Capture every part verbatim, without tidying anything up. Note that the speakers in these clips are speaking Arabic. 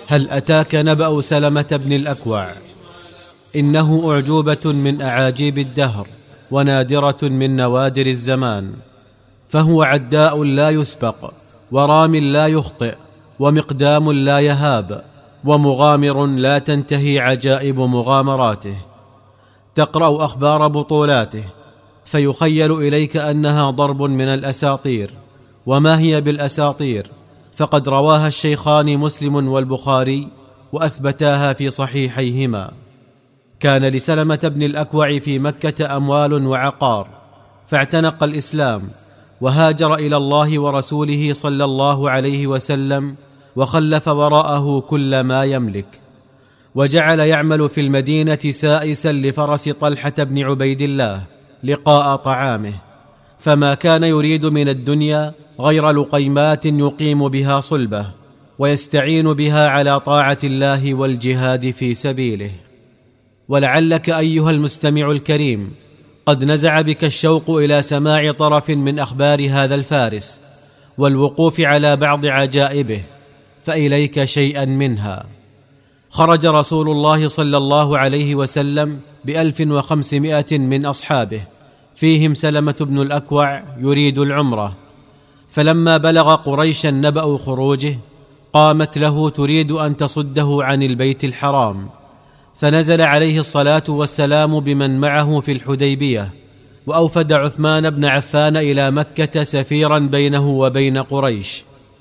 هل أتاك نبأ سلمة بن الأكوع؟ إنه أعجوبة من أعاجيب الدهر، ونادرة من نوادر الزمان، فهو عداء لا يسبق، ورام لا يخطئ، ومقدام لا يهاب، ومغامر لا تنتهي عجائب مغامراته. تقرأ أخبار بطولاته فيخيل إليك أنها ضرب من الأساطير، وما هي بالأساطير؟ فقد رواها الشيخان مسلم والبخاري وأثبتاها في صحيحيهما. كان لسلمة بن الأكوع في مكة أموال وعقار، فاعتنق الإسلام وهاجر إلى الله ورسوله صلى الله عليه وسلم، وخلف وراءه كل ما يملك، وجعل يعمل في المدينة سائسا لفرس طلحة بن عبيد الله لقاء طعامه، فما كان يريد من الدنيا غير لقيمات يقيم بها صلبه، ويستعين بها على طاعة الله والجهاد في سبيله. ولعلك أيها المستمع الكريم قد نزع بك الشوق إلى سماع طرف من أخبار هذا الفارس، والوقوف على بعض عجائبه، فإليك شيئا منها. خرج رسول الله صلى الله عليه وسلم بألف وخمسمائة من أصحابه، فيهم سلمة بن الأكوع يريد العمرة، فلما بلغ قريشا نبأ خروجه قامت له تريد أن تصده عن البيت الحرام، فنزل عليه الصلاة والسلام بمن معه في الحديبية، وأوفد عثمان بن عفان إلى مكة سفيرا بينه وبين قريش.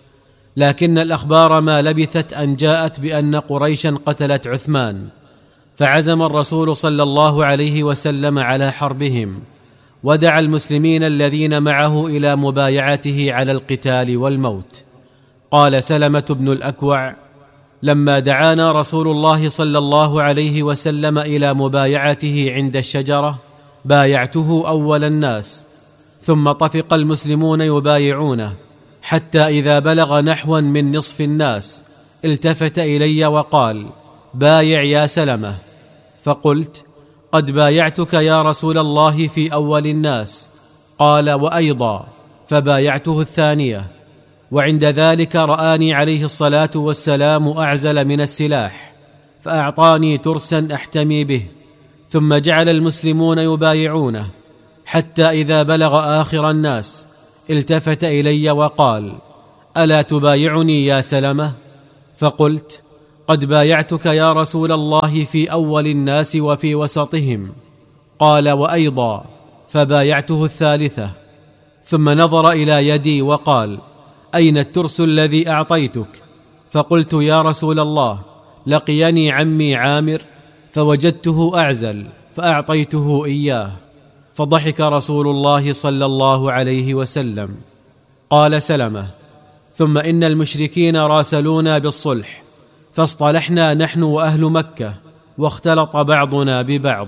لكن الأخبار ما لبثت أن جاءت بأن قريشا قتلت عثمان، فعزم الرسول صلى الله عليه وسلم على حربهم، ودعا المسلمين الذين معه إلى مبايعته على القتال والموت. قال سلمة بن الأكوع: لما دعانا رسول الله صلى الله عليه وسلم إلى مبايعته عند الشجرة بايعته أول الناس، ثم طفق المسلمون يبايعونه، حتى إذا بلغ نحوا من نصف الناس التفت إلي وقال: بايع يا سلمة. فقلت: قد بايعتك يا رسول الله في أول الناس. قال: وأيضا. فبايعته الثانية. وعند ذلك رآني عليه الصلاة والسلام أعزل من السلاح، فأعطاني ترسا أحتمي به، ثم جعل المسلمون يبايعونه، حتى إذا بلغ آخر الناس التفت إلي وقال: ألا تبايعني يا سلمة؟ فقلت: قد بايعتك يا رسول الله في أول الناس وفي وسطهم. قال: وأيضا. فبايعته الثالثة. ثم نظر إلى يدي وقال: أين الترس الذي أعطيتك؟ فقلت: يا رسول الله، لقيني عمي عامر فوجدته أعزل فأعطيته إياه. فضحك رسول الله صلى الله عليه وسلم. قال سلمة: ثم إن المشركين راسلونا بالصلح، فاصطلحنا نحن وأهل مكة، واختلط بعضنا ببعض،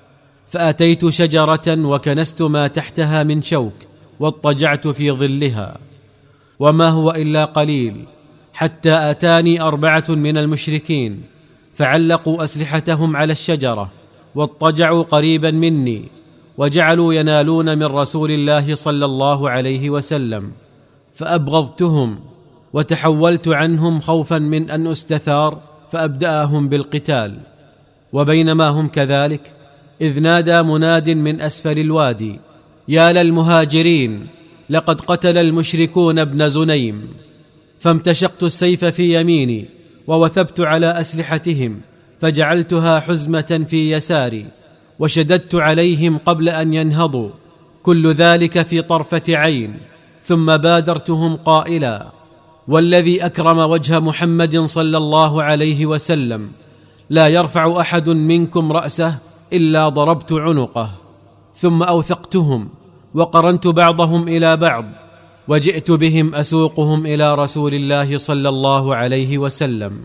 فأتيت شجرة وكنست ما تحتها من شوك، واضطجعت في ظلها، وما هو إلا قليل، حتى أتاني أربعة من المشركين فعلقوا أسلحتهم على الشجرة، واضطجعوا قريبا مني، وجعلوا ينالون من رسول الله صلى الله عليه وسلم، فأبغضتهم وتحولت عنهم خوفا من أن أستثار فأبدأهم بالقتال. وبينما هم كذلك إذ نادى مناد من أسفل الوادي: يا للمهاجرين، لقد قتل المشركون ابن زنيم. فامتشقت السيف في يميني ووثبت على أسلحتهم، فجعلتها حزمة في يساري، وشددت عليهم قبل أن ينهضوا، كل ذلك في طرفة عين. ثم بادرتهم قائلا: والذي أكرم وجه محمد صلى الله عليه وسلم، لا يرفع أحد منكم رأسه إلا ضربت عنقه. ثم أوثقتهم وقرنت بعضهم إلى بعض، وجئت بهم أسوقهم إلى رسول الله صلى الله عليه وسلم.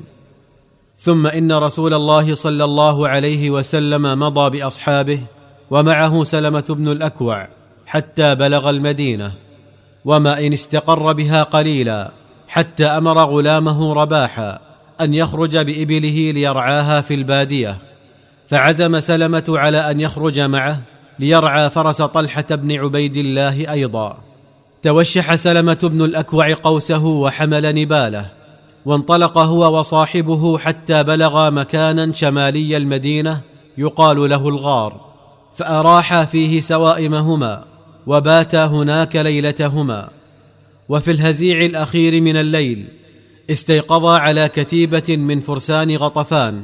ثم إن رسول الله صلى الله عليه وسلم مضى بأصحابه ومعه سلمة بن الأكوع حتى بلغ المدينة، وما إن استقر بها قليلا، حتى أمر غلامه رباحا أن يخرج بإبله ليرعاها في البادية، فعزم سلمة على أن يخرج معه ليرعى فرس طلحة بن عبيد الله أيضا. توشح سلمة بن الأكوع قوسه وحمل نباله، وانطلق هو وصاحبه حتى بلغا مكانا شمالي المدينة يقال له الغار، فأراحا فيه سوائمهما وباتا هناك ليلتهما. وفي الهزيع الأخير من الليل استيقظا على كتيبة من فرسان غطفان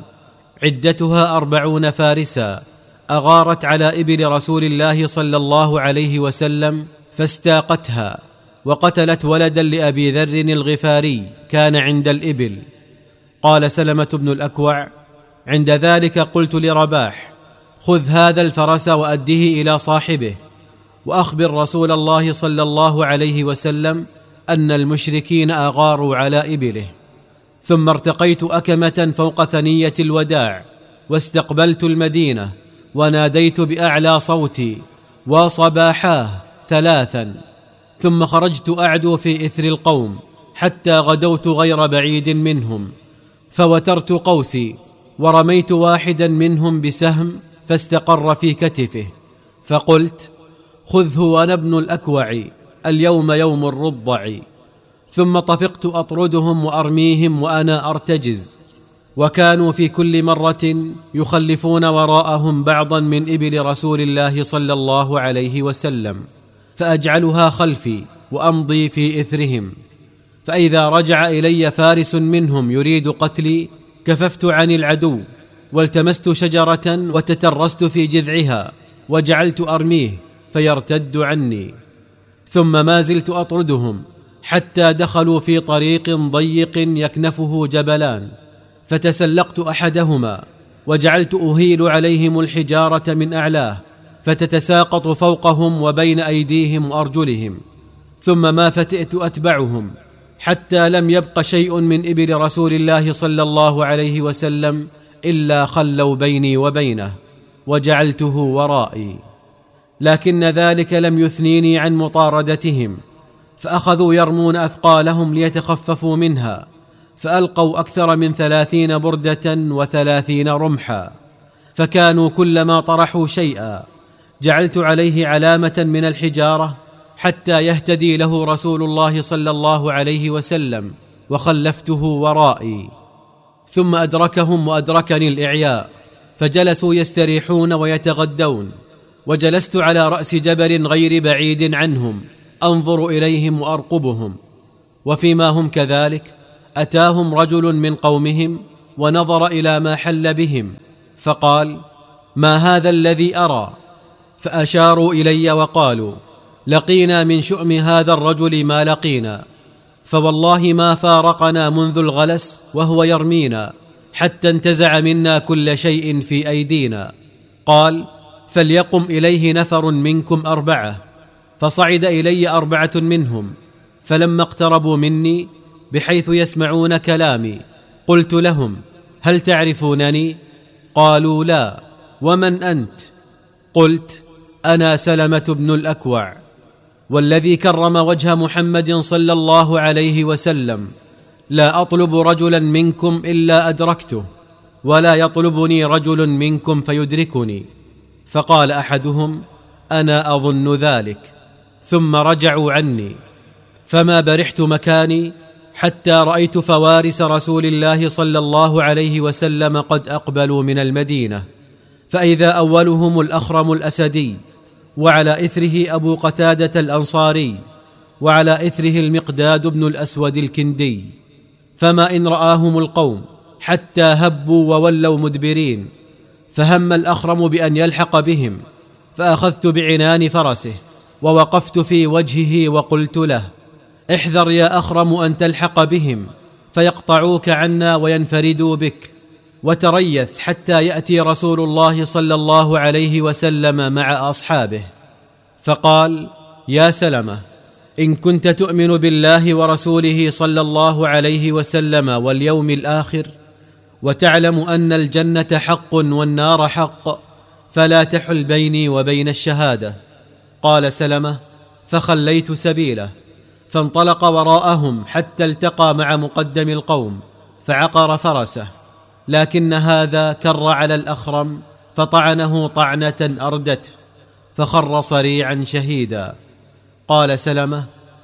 عدتها أربعون فارسا، أغارت على إبل رسول الله صلى الله عليه وسلم فاستاقتها، وقتلت ولدا لأبي ذر الغفاري كان عند الإبل. قال سلمة بن الأكوع: عند ذلك قلت لرباح: خذ هذا الفرس وأده إلى صاحبه، وأخبر رسول الله صلى الله عليه وسلم أن المشركين أغاروا على إبله. ثم ارتقيت أكمة فوق ثنية الوداع، واستقبلت المدينة، وناديت بأعلى صوتي: وصباحاه ثلاثا. ثم خرجت أعدو في إثر القوم حتى غدوت غير بعيد منهم، فوترت قوسي ورميت واحدا منهم بسهم فاستقر في كتفه، فقلت: خذه وأنا ابن الأكوع، اليوم يوم الرضع. ثم طفقت أطردهم وأرميهم وأنا أرتجز، وكانوا في كل مرة يخلفون وراءهم بعضا من إبل رسول الله صلى الله عليه وسلم، فأجعلها خلفي وأمضي في إثرهم. فإذا رجع إلي فارس منهم يريد قتلي كففت عن العدو، والتمست شجرة وتترست في جذعها وجعلت أرميه فيرتد عني. ثم ما زلت أطردهم حتى دخلوا في طريق ضيق يكنفه جبلان، فتسلقت أحدهما وجعلت أهيل عليهم الحجارة من أعلاه فتتساقط فوقهم وبين أيديهم وأرجلهم. ثم ما فتئت أتبعهم حتى لم يبق شيء من إبل رسول الله صلى الله عليه وسلم إلا خلوا بيني وبينه، وجعلته ورائي. لكن ذلك لم يثنيني عن مطاردتهم، فأخذوا يرمون أثقالهم ليتخففوا منها، فألقوا أكثر من ثلاثين بردة وثلاثين رمحا، فكانوا كلما طرحوا شيئا جعلت عليه علامة من الحجارة حتى يهتدي له رسول الله صلى الله عليه وسلم، وخلفته ورائي. ثم أدركهم وأدركني الإعياء، فجلسوا يستريحون ويتغدون، وجلست على رأس جبل غير بعيد عنهم أنظر إليهم وأرقبهم. وفيما هم كذلك أتاهم رجل من قومهم ونظر إلى ما حل بهم، فقال: ما هذا الذي أرى؟ فأشاروا إلي وقالوا: لقينا من شؤم هذا الرجل ما لقينا، فوالله ما فارقنا منذ الغلس وهو يرمينا حتى انتزع منا كل شيء في أيدينا. قال: فليقم إليه نفر منكم أربعة. فصعد إلي أربعة منهم، فلما اقتربوا مني بحيث يسمعون كلامي قلت لهم: هل تعرفونني؟ قالوا: لا. ومن أنت؟ قلت: أنا سلمة بن الأكوع، والذي كرم وجه محمد صلى الله عليه وسلم لا أطلب رجلا منكم إلا أدركته، ولا يطلبني رجل منكم فيدركني. فقال أحدهم: أنا أظن ذلك. ثم رجعوا عني، فما برحت مكاني حتى رأيت فوارس رسول الله صلى الله عليه وسلم قد أقبلوا من المدينة، فإذا أولهم الأخرم الأسدي، وعلى إثره أبو قتادة الأنصاري، وعلى إثره المقداد بن الأسود الكندي. فما إن رآهم القوم حتى هبوا وولوا مدبرين، فهم الأخرم بأن يلحق بهم، فأخذت بعنان فرسه ووقفت في وجهه وقلت له: احذر يا أخرم أن تلحق بهم فيقطعوك عنا وينفردوا بك، وتريث حتى يأتي رسول الله صلى الله عليه وسلم مع أصحابه. فقال: يا سلمة، إن كنت تؤمن بالله ورسوله صلى الله عليه وسلم واليوم الآخر، وتعلم أن الجنة حق والنار حق، فلا تحل بيني وبين الشهادة. قال سلمة: فخليت سبيله، فانطلق وراءهم حتى التقى مع مقدم القوم فعقر فرسه، لكن هذا كر على الأخرم فطعنه طعنة أردته، فخر صريعا شهيدا. قال سلمة: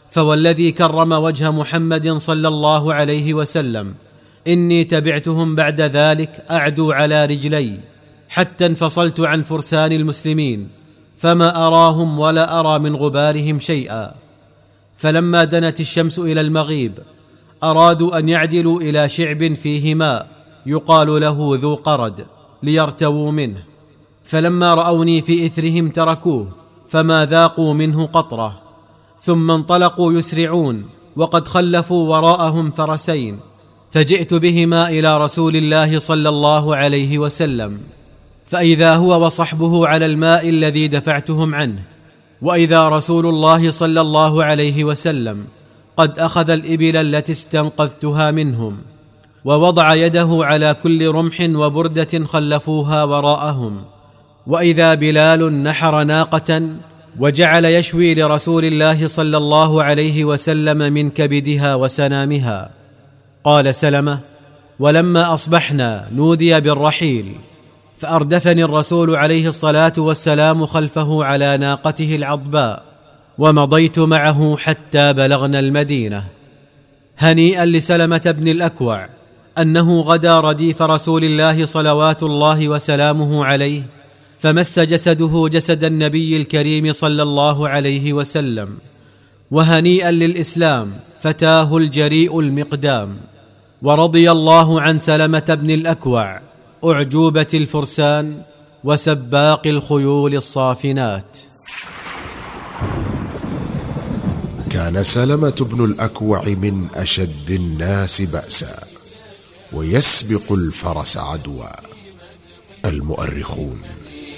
فوالذي كرم وجه محمد صلى الله عليه وسلم إني تبعتهم بعد ذلك أعدو على رجلي حتى انفصلت عن فرسان المسلمين، فما أراهم ولا أرى من غبارهم شيئا. فلما دنت الشمس إلى المغيب أرادوا أن يعدلوا إلى شعب فيه ماء يقال له ذو قرد ليرتووا منه، فلما رأوني في إثرهم تركوه فما ذاقوا منه قطرة، ثم انطلقوا يسرعون وقد خلفوا وراءهم فرسين، فجئت بهما إلى رسول الله صلى الله عليه وسلم، فإذا هو وصحبه على الماء الذي دفعتهم عنه، وإذا رسول الله صلى الله عليه وسلم قد أخذ الإبل التي استنقذتها منهم، ووضع يده على كل رمح وبردة خلفوها وراءهم، وإذا بلال نحر ناقة وجعل يشوي لرسول الله صلى الله عليه وسلم من كبدها وسنامها. قال سلمة: ولما أصبحنا نودي بالرحيل، فأردفني الرسول عليه الصلاة والسلام خلفه على ناقته العضباء، ومضيت معه حتى بلغنا المدينة. هنيئا لسلمة بن الأكوع أنه غدا رديف رسول الله صلوات الله وسلامه عليه، فمس جسده جسد النبي الكريم صلى الله عليه وسلم. وهنيئا للإسلام فتاه الجريء المقدام. ورضي الله عن سلمة بن الأكوع أعجوبة الفرسان وسباق الخيول الصافنات. كان سلمة بن الأكوع من أشد الناس بأسا ويسبق الفرس عدوا. المؤرخون.